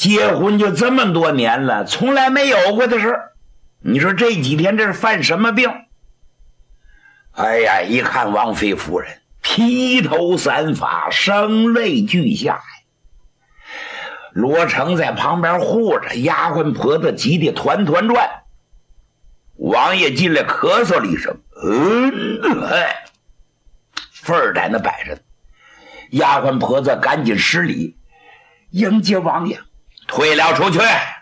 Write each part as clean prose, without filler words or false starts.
结婚就这么多年了，从来没有过的事儿。你说这几天这是犯什么病？哎呀，一看王妃夫人披头散发，声泪俱下呀。罗成在旁边护着，丫鬟婆子急得团团转。王爷进来咳嗽了一声，份儿在那摆着。丫鬟婆子赶紧施礼迎接王爷，退了出去。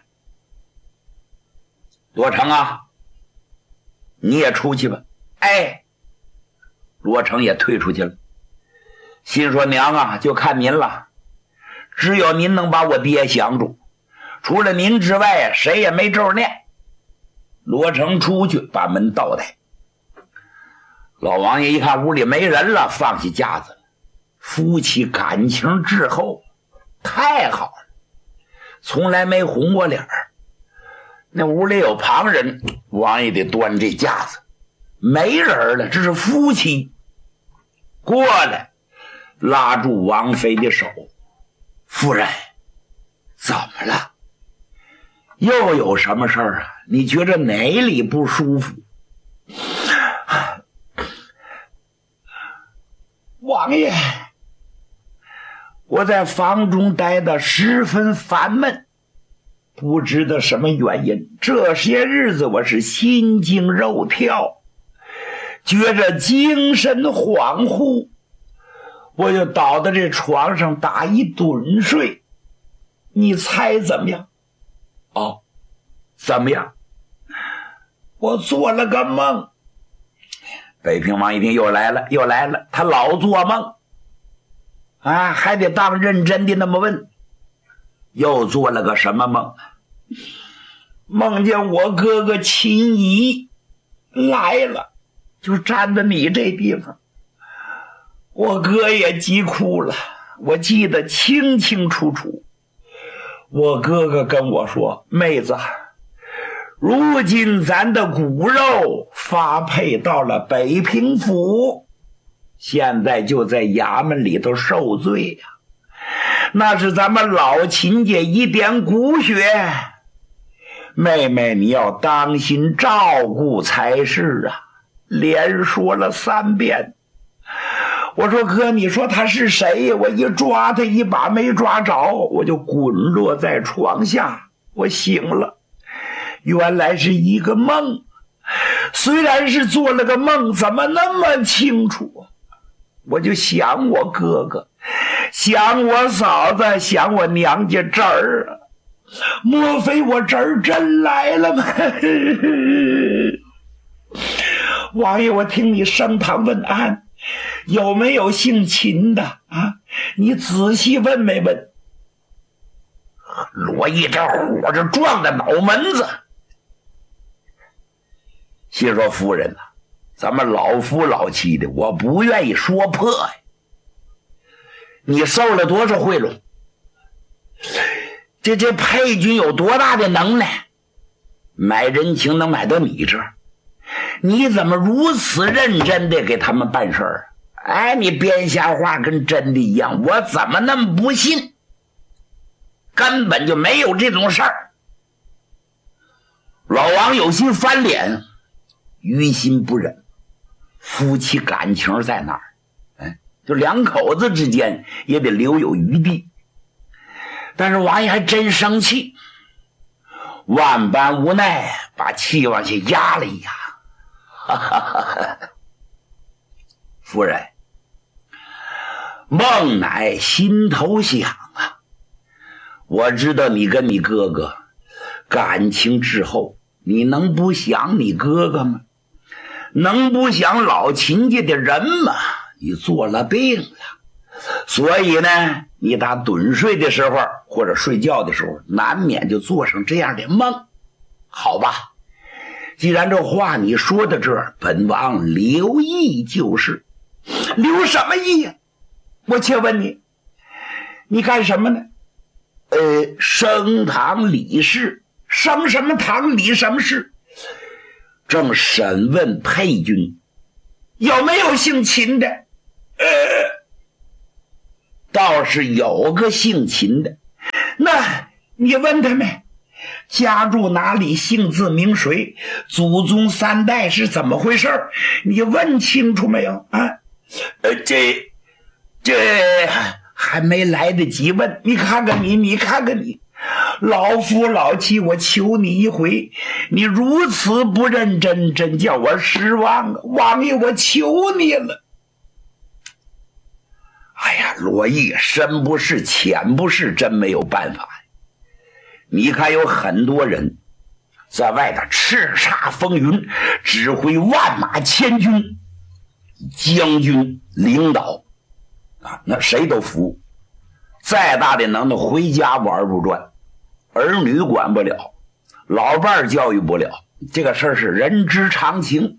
罗成啊，你也出去吧。哎，罗成也退出去了，心说娘啊，就看您了，只有您能把我爹降住，除了您之外谁也没咒念。罗成出去把门倒开。老王爷一看屋里没人了，放下架子了。夫妻感情至厚，太好了，从来没红过脸儿。那屋里有旁人，王爷得端这架子。没人了，这是夫妻。过来拉住王妃的手，夫人，怎么了？又有什么事儿啊？你觉着哪里不舒服？王爷，我在房中待得十分烦闷，不知道什么原因，这些日子我是心惊肉跳，觉着精神恍惚，我就倒在这床上打一盹睡。你猜怎么样？哦，怎么样？我做了个梦。北平王一听又来了，他老做梦啊，还得当认真的那么问。又做了个什么梦？梦见我哥哥秦仪来了，就站在你这地方。我哥也急哭了，我记得清清楚楚。我哥哥跟我说，妹子，如今咱的骨肉发配到了北平府，现在就在衙门里头受罪呀。那是咱们老秦家一点骨血，妹妹你要当心照顾才是啊。连说了3遍。我说哥，你说他是谁呀？我一抓他一把没抓着，我就滚落在床下。我醒了，原来是一个梦，虽然是做了个梦，怎么那么清楚？我就想我哥哥，想我嫂子，想我娘家侄儿啊，莫非我侄儿真来了吗？王爷，我听你升堂问安，有没有姓秦的啊？你仔细问没问？罗毅这火就撞在脑门子，心说夫人啊，咱们老夫老妻的，我不愿意说破呀。你受了多少贿赂？这配军有多大的能耐？买人情能买到你这儿？你怎么如此认真的给他们办事儿？哎，你编瞎话跟真的一样，我怎么那么不信？根本就没有这种事儿。老王有心翻脸，于心不忍。夫妻感情在哪儿？就两口子之间也得留有余地。但是王爷还真生气，万般无奈，把气往下压了一压。夫人，梦乃心头想啊，我知道你跟你哥哥感情至厚，你能不想你哥哥吗？能不想老秦家的人吗？你做了病了，所以呢，你打盹睡的时候或者睡觉的时候，难免就做上这样的梦。好吧，既然这话你说到这儿，本王留意就是。留什么意呀？我且问你，你干什么呢？升堂理事。升什么堂理什么事？正审问配军有没有姓秦的。倒是有个姓秦的。那你问他没？家住哪里，姓字名谁，祖宗3代是怎么回事？你问清楚没有啊？这还没来得及问，你看看你，老夫老妻，我求你一回，你如此不认真，真叫我失望啊！王爷，我求你了。哎呀，罗毅，深不是浅不是，真没有办法。你看有很多人在外头叱咤风云，指挥万马千军，将军领导啊，那谁都服。再大的能耐回家玩不转，儿女管不了，老伴教育不了，这个事儿是人之常情。